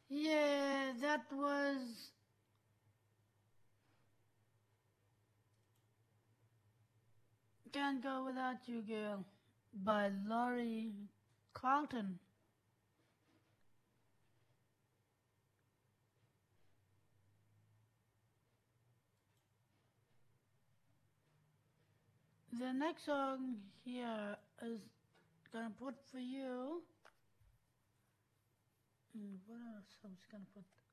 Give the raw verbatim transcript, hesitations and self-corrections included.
Yeah, that was Can't Go Without You Girl by Laurie Carlton. The next song here is gonna put for you. Hmm, What else I was gonna put?